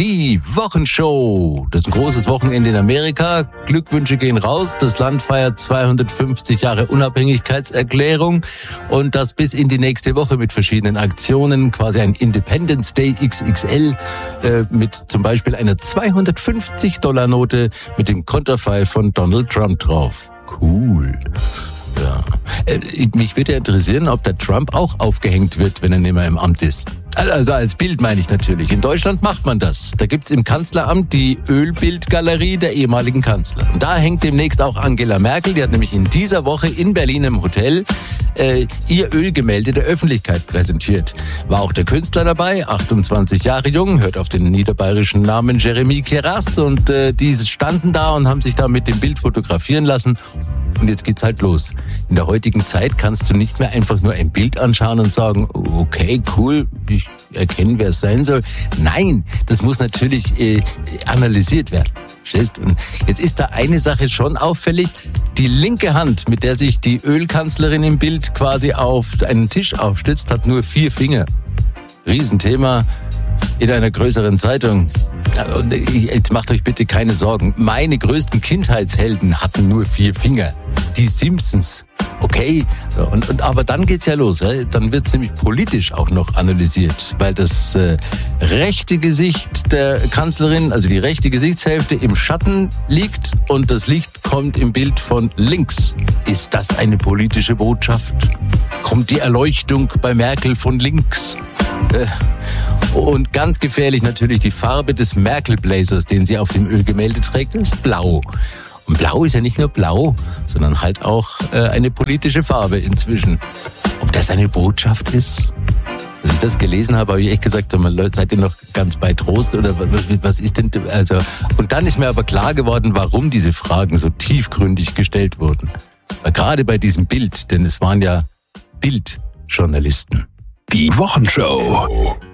Die Wochenshow. Das ist ein großes Wochenende in Amerika. Glückwünsche gehen raus. Das Land feiert 250 Jahre Unabhängigkeitserklärung und das bis in die nächste Woche mit verschiedenen Aktionen. Quasi ein Independence Day XXL mit zum Beispiel einer $250-Note mit dem Konterfei von Donald Trump drauf. Cool. Ja. Mich würde ja interessieren, ob der Trump auch aufgehängt wird, wenn er nicht mehr im Amt ist. Also als Bild meine ich natürlich. In Deutschland macht man das. Da gibt's im Kanzleramt die Ölbildgalerie der ehemaligen Kanzler. Und da hängt demnächst auch Angela Merkel. Die hat nämlich in dieser Woche in Berlin im Hotel ihr Ölgemälde der Öffentlichkeit präsentiert. War auch der Künstler dabei, 28 Jahre jung, hört auf den niederbayerischen Namen Jeremy Keras. Und die standen da und haben sich da mit dem Bild fotografieren lassen. Und jetzt geht's halt los. In der heutigen Zeit kannst du nicht mehr einfach nur ein Bild anschauen und sagen, okay, cool, ich erkenne, wer es sein soll. Nein, das muss natürlich analysiert werden. Verstehst? Und jetzt ist da eine Sache schon auffällig. Die linke Hand, mit der sich die Ölkanzlerin im Bild quasi auf einen Tisch aufstützt, hat nur 4 Finger. Riesenthema in einer größeren Zeitung. Und jetzt macht euch bitte keine Sorgen. Meine größten Kindheitshelden hatten nur 4 Finger. Die Simpsons. Okay, aber dann geht's ja los. Dann wird's nämlich politisch auch noch analysiert, weil das rechte Gesicht der Kanzlerin, also die rechte Gesichtshälfte im Schatten liegt und das Licht kommt im Bild von links. Ist das eine politische Botschaft? Kommt die Erleuchtung bei Merkel von links? Und ganz gefährlich natürlich die Farbe des Merkel-Blazers, den sie auf dem Ölgemälde trägt, ist blau. Und blau ist ja nicht nur blau, sondern halt auch eine politische Farbe inzwischen. Ob das eine Botschaft ist? Als ich das gelesen habe ich echt gesagt, Leute, seid ihr noch ganz bei Trost oder was ist denn, also, und dann ist mir aber klar geworden, warum diese Fragen so tiefgründig gestellt wurden. Weil gerade bei diesem Bild, denn es waren ja Bildjournalisten. Die Wochenshow.